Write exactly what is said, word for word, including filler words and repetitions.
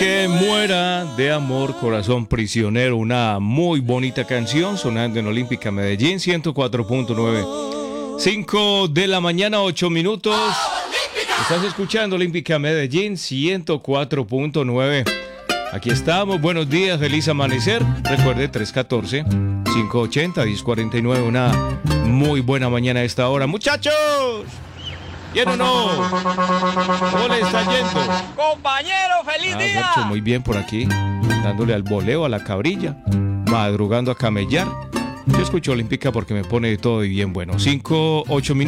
Que muera de amor, corazón prisionero. Una muy bonita canción sonando en Olímpica Medellín, ciento cuatro punto nueve. cinco de la mañana, ocho minutos. Estás escuchando Olímpica Medellín, ciento cuatro punto nueve. Aquí estamos, buenos días, feliz amanecer. Recuerde, tres uno cuatro, cinco ocho cero, uno cero cuatro nueve. Una muy buena mañana a esta hora. ¡Muchachos! ¿Bien o no? ¿Cómo le está yendo? Compañero, feliz Ah, día. Nacho, muy bien por aquí, dándole al voleo, a la cabrilla, madrugando a camellar. Yo escucho Olímpica porque me pone de todo y bien bueno. cinco, ocho minutos.